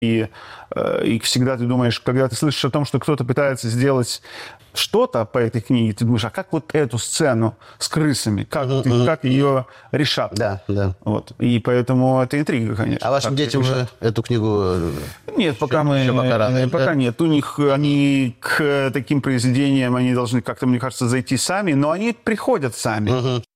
И всегда ты думаешь, когда ты слышишь о том, что кто-то пытается сделать что-то по этой книге, ты думаешь, а как вот эту сцену с крысами, как ее решат? Да, да. Вот. И поэтому это интрига, конечно. А вашим детям уже эту книгу... Нет, пока рано, пока да? нет. У них они к таким произведениям, они должны как-то, мне кажется, зайти сами, но они приходят сами.